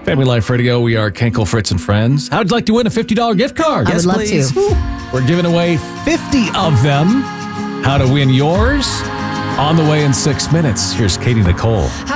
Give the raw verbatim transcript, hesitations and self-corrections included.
Family Life Radio, we are Kenkel, Fritz, and Friends. How would you like to win a fifty dollars gift card? I Yes, would love please. to. We're giving away fifty of them. How to win yours? On the way in six minutes. Here's Katie Nicole.